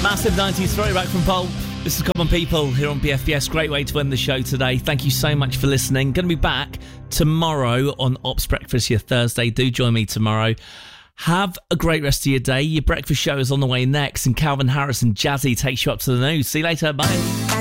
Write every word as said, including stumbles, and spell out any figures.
Massive nineties throwback from Pulp. This is Common People here on B F B S. Great way to end the show today. Thank you so much for listening. Going to be back tomorrow on Ops Breakfast, your Thursday. Do join me tomorrow. Have a great rest of your day. Your breakfast show is on the way next, and Calvin Harris and Jazzy takes you up to the news. See you later. Bye.